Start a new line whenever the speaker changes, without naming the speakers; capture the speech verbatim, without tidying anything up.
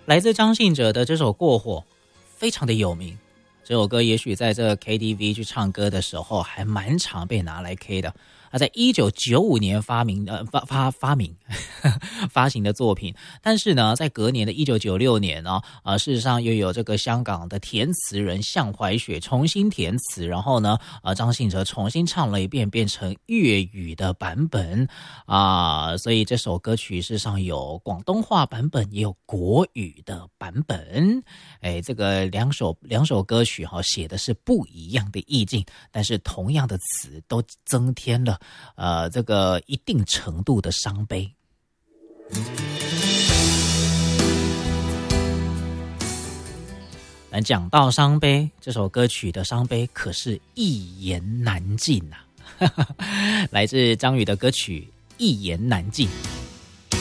来自张信哲的这首《过火》非常的有名，这首歌也许在这 K T V 去唱歌的时候还蛮常被拿来 K 的。啊，在一九九五年发明呃发发发明发行的作品，但是呢，在隔年的一九九六年呢，呃，事实上又有这个香港的填词人向怀雪重新填词，然后呢，呃，张信哲重新唱了一遍，变成粤语的版本啊、呃，所以这首歌曲事实上有广东话版本，也有国语的版本。哎，这个两首两首歌曲哈、哦，写的是不一样的意境，但是同样的词都增添了。呃，这个一定程度的伤悲。但讲到伤悲，这首歌曲的伤悲可是一言难尽啊！来自张宇的歌曲《一言难尽》。